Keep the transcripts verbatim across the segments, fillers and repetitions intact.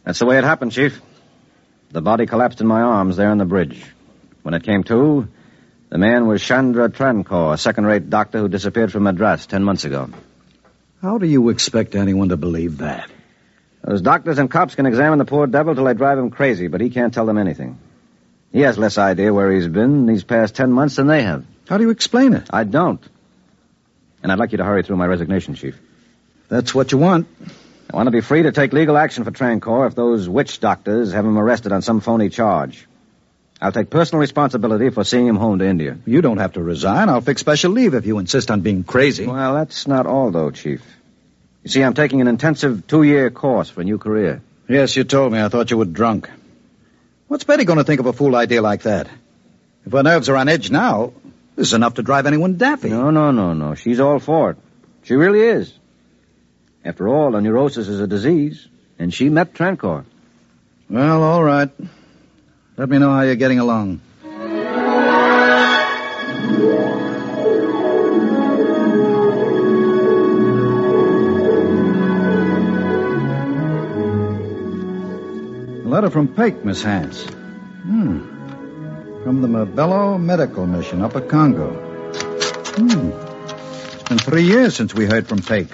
That's the way it happened, Chief. The body collapsed in my arms there on the bridge. When it came to, the man was Chandra Trankor, a second-rate doctor who disappeared from Madras ten months ago. How do you expect anyone to believe that? Those doctors and cops can examine the poor devil till they drive him crazy, but he can't tell them anything. He has less idea where he's been these past ten months than they have. How do you explain it? I don't. And I'd like you to hurry through my resignation, Chief. That's what you want. I want to be free to take legal action for Trankor if those witch doctors have him arrested on some phony charge. I'll take personal responsibility for seeing him home to India. You don't have to resign. I'll fix special leave if you insist on being crazy. Well, that's not all, though, Chief. You see, I'm taking an intensive two-year course for a new career. Yes, you told me. I thought you were drunk. What's Betty going to think of a fool idea like that? If her nerves are on edge now, this is enough to drive anyone daffy. No, no, no, no. She's all for it. She really is. After all, a neurosis is a disease, and she met Trankor. Well, all right. Let me know how you're getting along. A letter from Paik, Miss Hance. Hmm. From the Mabello Medical Mission, Upper Congo. Hmm. It's been three years since we heard from Paik.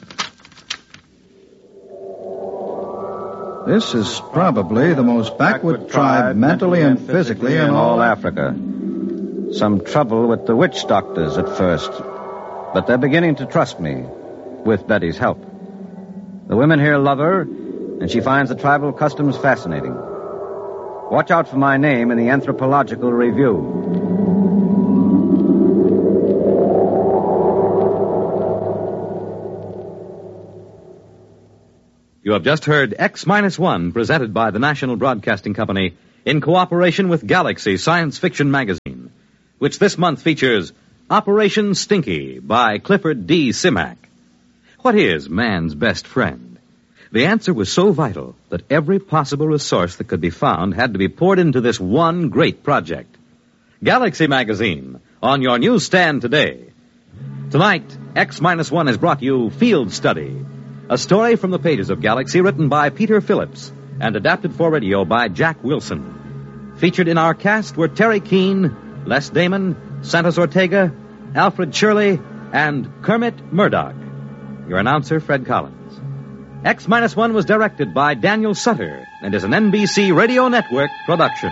This is probably the most backward tribe mentally and physically in all Africa. Some trouble with the witch doctors at first, but they're beginning to trust me, with Betty's help. The women here love her, and she finds the tribal customs fascinating. Watch out for my name in the Anthropological Review. You have just heard X Minus One, presented by the National Broadcasting Company in cooperation with Galaxy Science Fiction Magazine, which this month features Operation Stinky by Clifford D. Simak. What is man's best friend? The answer was so vital that every possible resource that could be found had to be poured into this one great project. Galaxy Magazine, on your newsstand today. Tonight, X Minus One has brought you Field Study, a story from the pages of Galaxy written by Peter Phillips and adapted for radio by Jack Wilson. Featured in our cast were Terry Keane, Les Damon, Santos Ortega, Alfred Shirley, and Kermit Murdoch. Your announcer, Fred Collins. X Minus One was directed by Daniel Sutter and is an N B C Radio Network production.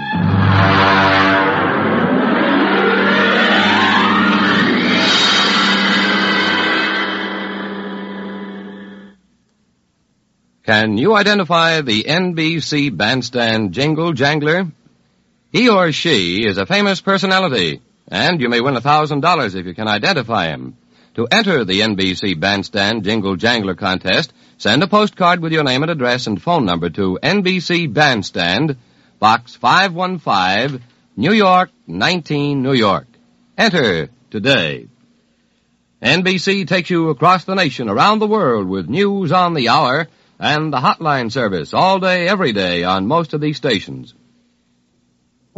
Can you identify the N B C bandstand jingle jangler? He or she is a famous personality, and you may win a thousand dollars if you can identify him. To enter the N B C bandstand jingle jangler contest, send a postcard with your name and address and phone number to N B C Bandstand, Box five one five, New York, nineteen, New York. Enter today. N B C takes you across the nation, around the world, with news on the hour and the hotline service all day, every day on most of these stations. How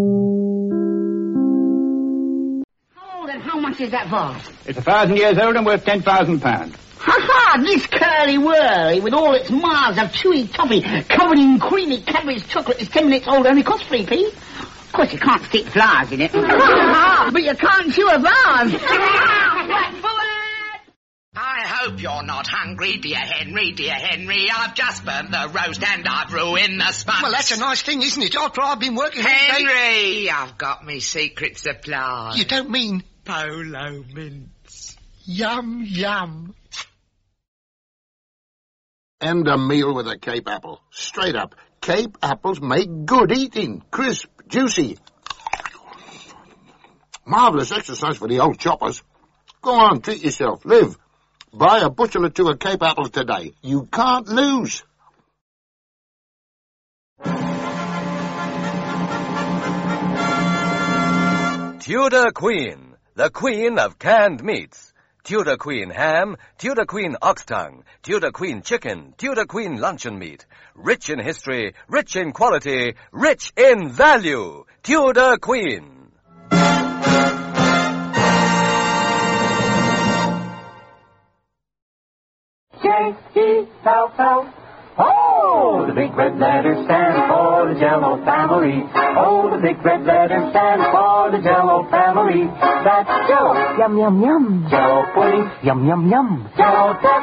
old and how much is that vase? It's a thousand years old and worth ten thousand pounds. Ha-ha! This curly-whirly, with all its miles of chewy toffee covered in creamy Cadbury's chocolate, is ten minutes old, only costs three p. Of course, you can't stick flowers in it. But you can't chew a vase. I hope you're not hungry, dear Henry, dear Henry. I've just burnt the roast and I've ruined the sponge. Well, that's a nice thing, isn't it? After I've been working... Henry, day... I've got me secret supply. You don't mean... Polo mints. Yum, yum. And a meal with a Cape apple. Straight up. Cape apples make good eating. Crisp, juicy. Marvellous exercise for the old choppers. Go on, treat yourself. Live. Buy a bushel or two of Cape apples today. You can't lose. Tudor Queen, the queen of canned meats. Tudor Queen ham, Tudor Queen ox tongue, Tudor Queen chicken, Tudor Queen luncheon meat. Rich in history, rich in quality, rich in value. Tudor Queen. J E L L. Hold! big red letters stand for the Jell-O family. Oh, the big red letters stand for the Jell-O family. That's Jell-O. Yum, yum, yum. Jell-O pudding. Yum, yum, yum. Jell-O duck.